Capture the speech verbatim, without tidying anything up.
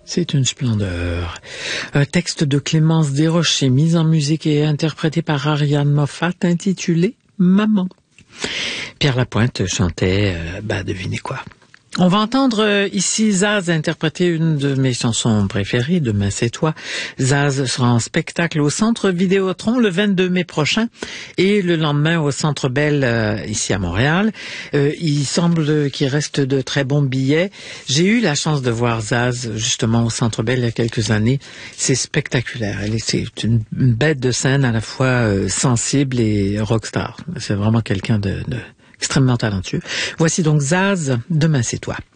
C'est une splendeur. Un texte de Clémence Desrochers, mis en musique et interprété par Ariane Moffat, intitulé « Maman ». Pierre Lapointe chantait, euh, bah devinez quoi. On va entendre euh, ici Zaz interpréter une de mes chansons préférées, Demain c'est toi. Zaz sera en spectacle au Centre Vidéotron le vingt-deux mai prochain et le lendemain au Centre Bell euh, ici à Montréal. Euh, il semble qu'il reste de très bons billets. J'ai eu la chance de voir Zaz justement au Centre Bell il y a quelques années. C'est spectaculaire. Elle est, c'est une, une bête de scène à la fois euh, sensible et rockstar. C'est vraiment quelqu'un de... de extrêmement talentueux. Voici donc Zaz, Demain c'est toi.